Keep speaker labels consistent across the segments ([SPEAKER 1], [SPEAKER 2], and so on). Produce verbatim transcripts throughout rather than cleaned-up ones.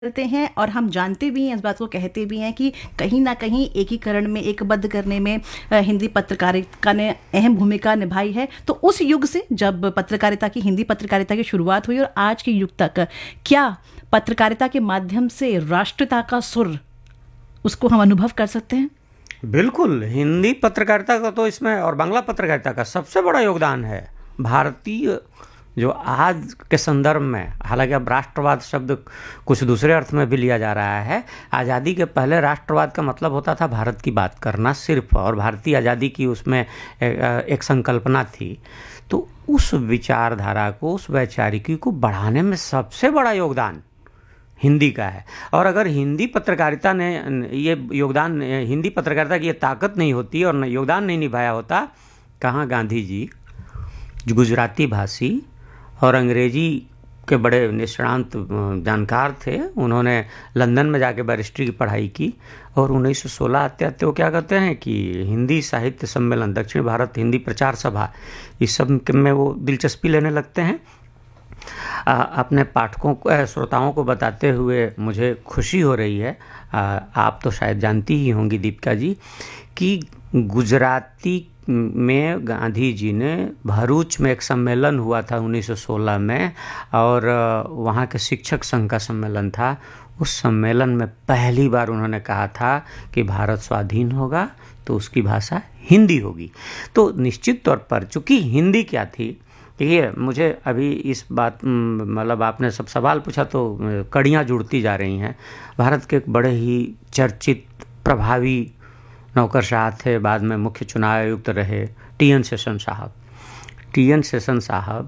[SPEAKER 1] करते हैं और हम जानते भी हैं, इस बात को कहते भी हैं कि कहीं ना कहीं एकीकरण में, एकबद्ध करने में अ, हिंदी पत्रकारिता ने अहम भूमिका निभाई है। तो उस युग से जब पत्रकारिता की, हिंदी पत्रकारिता की शुरुआत हुई और आज के युग तक, क्या पत्रकारिता के माध्यम से राष्ट्रीयता का सुर, उसको हम अनुभव कर सकते हैं?
[SPEAKER 2] बिल्कुल, हिंदी पत्रकारिता का तो इसमें और बांग्ला पत्रकारिता का सबसे बड़ा योगदान है। भारतीय जो आज के संदर्भ में, हालांकि अब राष्ट्रवाद शब्द कुछ दूसरे अर्थ में भी लिया जा रहा है। आज़ादी के पहले राष्ट्रवाद का मतलब होता था भारत की बात करना सिर्फ, और भारतीय आज़ादी की उसमें एक संकल्पना थी। तो उस विचारधारा को, उस वैचारिकी को बढ़ाने में सबसे बड़ा योगदान हिंदी का है। और अगर हिंदी पत्रकारिता ने ये योगदान, हिंदी पत्रकारिता की ये ताकत नहीं होती और योगदान नहीं निभाया होता, कहाँ गांधी जी जो गुजराती भाषी और अंग्रेजी के बड़े निष्णांत जानकार थे, उन्होंने लंदन में जाके बैरिस्ट्री की पढ़ाई की और उन्नीस सौ सोलह आते आते वो क्या कहते हैं कि हिंदी साहित्य सम्मेलन, दक्षिण भारत हिंदी प्रचार सभा, इस सब में वो दिलचस्पी लेने लगते हैं। आ, अपने पाठकों को, श्रोताओं को बताते हुए मुझे खुशी हो रही है, आ, आप तो शायद जानती ही होंगी दीपिका जी, कि गुजराती में गांधी जी ने, भरूच में एक सम्मेलन हुआ था उन्नीस सौ सोलह में, और वहाँ के शिक्षक संघ का सम्मेलन था। उस सम्मेलन में पहली बार उन्होंने कहा था कि भारत स्वाधीन होगा तो उसकी भाषा हिंदी होगी। तो निश्चित तौर पर चूँकि हिंदी क्या थी, देखिए मुझे अभी इस बात, मतलब आपने सब सवाल पूछा तो कड़ियाँ जुड़ती जा रही हैं। भारत के एक बड़े ही चर्चित, प्रभावी नौकरशाह थे, बाद में मुख्य चुनाव आयुक्त रहे, टी एन शेषन साहब। टी एन शेषन साहब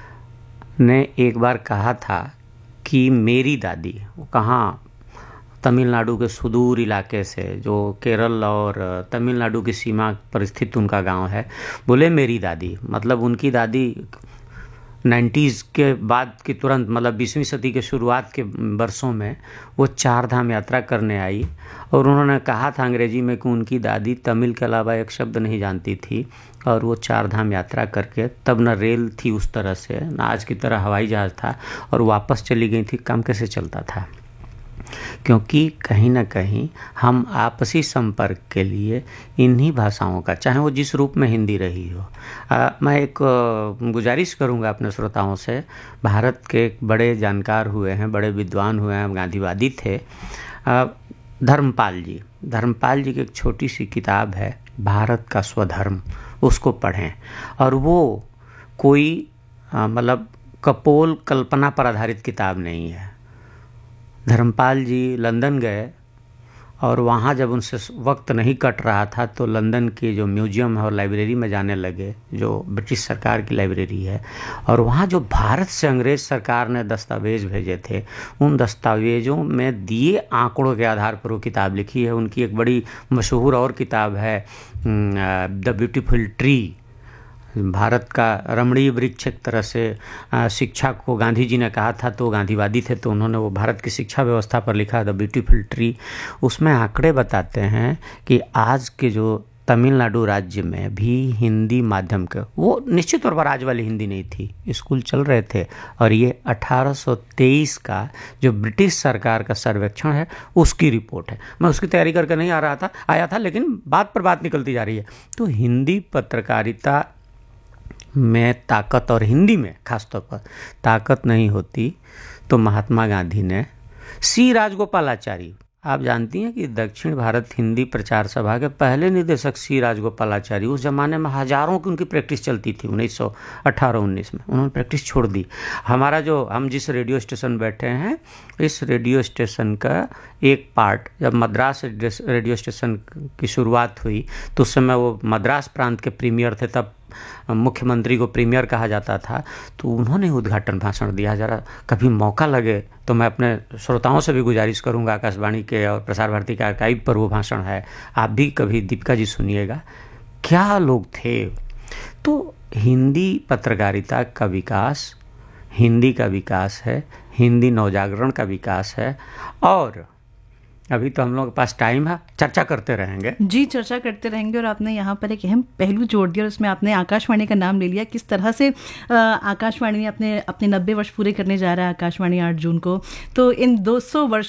[SPEAKER 2] ने एक बार कहा था कि मेरी दादी, वो कहाँ, तमिलनाडु के सुदूर इलाके से, जो केरल और तमिलनाडु की सीमा पर स्थित उनका गांव है, बोले मेरी दादी, मतलब उनकी दादी नाइन्टीज़ के बाद की तुरंत, मतलब बीसवीं सदी के शुरुआत के वर्षों में वो चार धाम यात्रा करने आई और उन्होंने कहा था अंग्रेजी में कि उनकी दादी तमिल के अलावा एक शब्द नहीं जानती थी, और वो चार धाम यात्रा करके, तब न रेल थी उस तरह से, न आज की तरह हवाई जहाज़ था, और वापस चली गई थी। काम कैसे चलता था? क्योंकि कहीं ना कहीं हम आपसी संपर्क के लिए इन्हीं भाषाओं का, चाहे वो जिस रूप में हिंदी रही हो, आ, मैं एक गुजारिश करूंगा अपने श्रोताओं से। भारत के एक बड़े जानकार हुए हैं, बड़े विद्वान हुए हैं, गांधीवादी थे, आ, धर्मपाल जी। धर्मपाल जी की एक छोटी सी किताब है भारत का स्वधर्म, उसको पढ़ें। और वो कोई मतलब कपोल कल्पना पर आधारित किताब नहीं है। धर्मपाल जी लंदन गए और वहाँ जब उनसे वक्त नहीं कट रहा था तो लंदन के जो म्यूजियम है और लाइब्रेरी में जाने लगे, जो ब्रिटिश सरकार की लाइब्रेरी है, और वहाँ जो भारत से अंग्रेज़ सरकार ने दस्तावेज़ भेजे थे, उन दस्तावेज़ों में दिए आंकड़ों के आधार पर वो किताब लिखी है। उनकी एक बड़ी मशहूर और किताब है द ब्यूटीफुल ट्री, भारत का रमणीय वृक्ष। एक तरह से शिक्षा को गांधी जी ने कहा था, तो गांधीवादी थे, तो उन्होंने वो भारत की शिक्षा व्यवस्था पर लिखा द ब्यूटीफुल ट्री। उसमें आंकड़े बताते हैं कि आज के जो तमिलनाडु राज्य में भी हिंदी माध्यम के, वो निश्चित तौर पर आज वाली हिंदी नहीं थी, स्कूल चल रहे थे। और ये अठारह सौ तेईस का जो ब्रिटिश सरकार का सर्वेक्षण है उसकी रिपोर्ट है। मैं उसकी तैयारी करके नहीं आ रहा था आया था लेकिन बात पर बात निकलती जा रही है। तो हिंदी पत्रकारिता में ताकत, और हिंदी में खासतौर पर ताकत नहीं होती तो महात्मा गांधी ने, सी राजगोपालाचारी, आप जानती हैं कि दक्षिण भारत हिंदी प्रचार सभा के पहले निदेशक सी राजगोपालाचारी, उस ज़माने में हज़ारों की उनकी प्रैक्टिस चलती थी। उन्नीस सौ अठारह उन्नीस में उन्होंने प्रैक्टिस छोड़ दी। हमारा जो, हम जिस रेडियो स्टेशन बैठे हैं, इस रेडियो स्टेशन का एक पार्ट, जब मद्रास रेडियो स्टेशन की शुरुआत हुई तो उस समय वो मद्रास प्रांत के प्रीमियर थे, तब मुख्यमंत्री को प्रीमियर कहा जाता था, तो उन्होंने उद्घाटन भाषण दिया। ज़रा कभी मौका लगे तो मैं अपने श्रोताओं से भी गुजारिश करूंगा, आकाशवाणी के और प्रसार भारती के आर्काइव पर वो भाषण है, आप भी कभी दीपिका जी सुनिएगा। क्या लोग थे! तो हिंदी पत्रकारिता का विकास, हिंदी का विकास है, हिंदी नवजागरण का विकास है। और अभी तो हम लोग के पास टाइम है, चर्चा करते रहेंगे।
[SPEAKER 1] जी, चर्चा करते रहेंगे। और आपने यहाँ पर एक अहम पहलू जोड़ दिया और उसमें आपने आकाशवाणी का नाम ले लिया। किस तरह से आकाशवाणी अपने अपने नब्बे वर्ष पूरे करने जा रहा है आकाशवाणी आठ जून को। तो इन दो सौ वर्ष